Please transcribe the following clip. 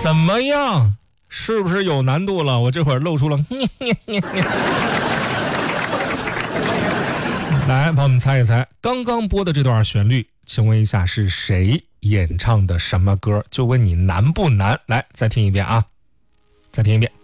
怎么样？是不是有难度了？我这会儿露出了来，帮我们猜一猜，刚刚播的这段旋律，请问一下是谁演唱的什么歌？就问你难不难？来，再听一遍啊，再听一遍。